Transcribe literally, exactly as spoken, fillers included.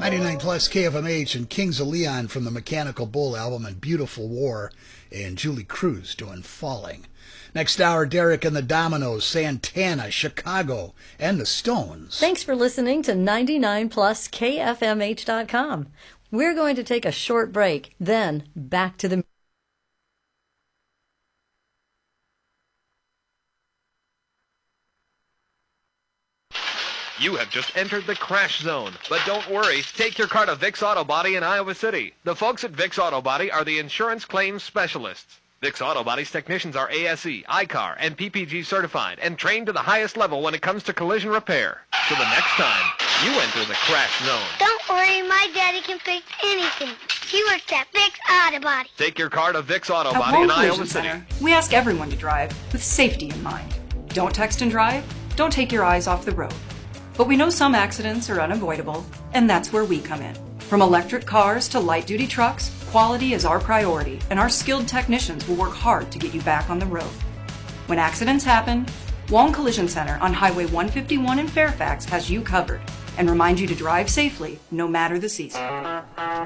ninety-nine plus K F M H and Kings of Leon from the Mechanical Bull album and Beautiful War, and Julie Cruz doing Falling. Next hour, Derek and the Dominoes, Santana, Chicago, and the Stones. Thanks for listening to ninety-nine plus K F M H dot com. We're going to take a short break, then back to the You have just entered the crash zone. But don't worry, take your car to Vic's Auto Body in Iowa City. The folks at Vic's Auto Body are the insurance claims specialists. Vic's Auto Body's technicians are A S E, I C A R, and P P G certified and trained to the highest level when it comes to collision repair. So the next time, you enter the crash zone. Don't worry, my daddy can fix anything. He works at Vic's Auto Body. Take your car to Vic's Auto At Body Wong in Iowa Collision City. Center, we ask everyone to drive with safety in mind. Don't text and drive. Don't take your eyes off the road. But we know some accidents are unavoidable, and that's where we come in. From electric cars to light-duty trucks, quality is our priority, and our skilled technicians will work hard to get you back on the road. When accidents happen, Wong Collision Center on Highway one fifty-one in Fairfax has you covered and reminds you to drive safely no matter the season.